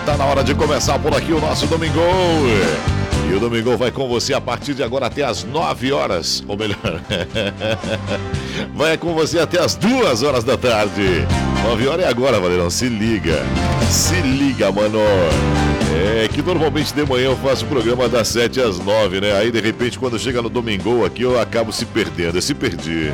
Tá na hora de começar por aqui o nosso Domingão. E o Domingão vai com você a partir de agora até as 9 horas, ou melhor, vai com você até as 2 horas da tarde. 9 horas é agora, Valerão, se liga, mano. É que normalmente de manhã eu faço o programa das 7 às 9, né? Aí de repente quando chega no Domingão aqui eu acabo se perdendo, eu se perdi.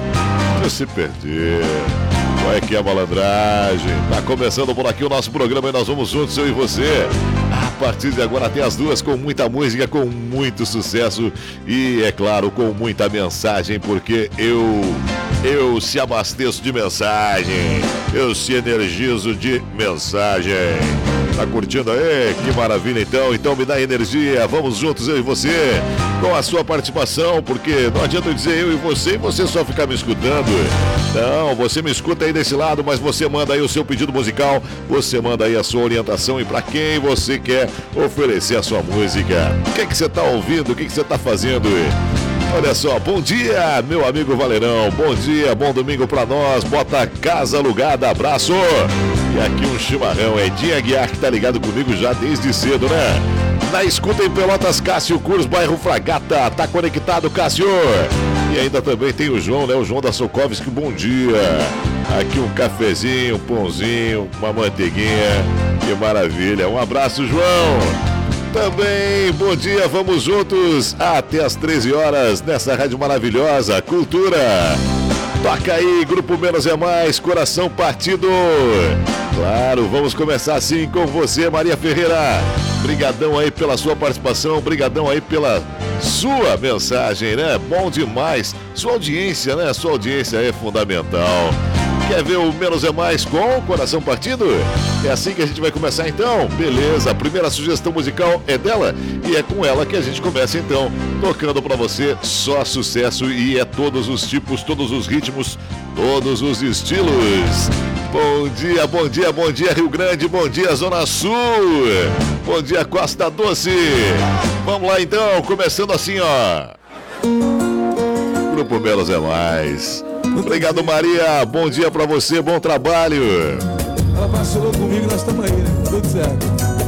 Qual é que é a malandragem? Tá começando por aqui o nosso programa e nós vamos juntos, eu e você. A partir de agora até as 2, com muita música, com muito sucesso e, é claro, com muita mensagem, porque eu se abasteço de mensagem, eu se energizo de mensagem. Tá curtindo aí? Que maravilha, então. Então me dá energia, vamos juntos, eu e você, com a sua participação, porque não adianta eu dizer eu e você só ficar me escutando. Não, você me escuta aí desse lado, mas você manda aí o seu pedido musical, você manda aí a sua orientação e para quem você quer oferecer a sua música. O que você tá ouvindo? O que você tá fazendo? Olha só, bom dia, meu amigo Valerão, bom dia, bom domingo pra nós, bota casa alugada, abraço. E aqui um chimarrão, Edinho Aguiar, que tá ligado comigo já desde cedo, né? Na escuta em Pelotas, Cássio Cruz, bairro Fragata, tá conectado, Cássio? E ainda também tem o João, né? O João da Sokovski, bom dia. Aqui um cafezinho, um pãozinho, uma manteiguinha, que maravilha. Um abraço, João. Também, bom dia, vamos juntos até as 13 horas nessa rádio maravilhosa, Cultura. Toca aí, Grupo Menos é Mais, Coração Partido. Claro, vamos começar assim com você, Maria Ferreira. Brigadão aí pela sua participação, brigadão aí pela sua mensagem, né? Bom demais. Sua audiência, né? Sua audiência é fundamental. Quer ver o Menos é Mais com Coração Partido? É assim que a gente vai começar então? Beleza, a primeira sugestão musical é dela e é com ela que a gente começa então, tocando pra você só sucesso e é todos os tipos, todos os ritmos, todos os estilos. Bom dia, bom dia, bom dia Rio Grande, bom dia Zona Sul, bom dia Costa Doce. Vamos lá então, começando assim ó. Grupo Menos é Mais. Obrigado, Maria. Bom dia pra você, bom trabalho. Ela vacilou comigo, nós estamos aí, né? Tudo certo.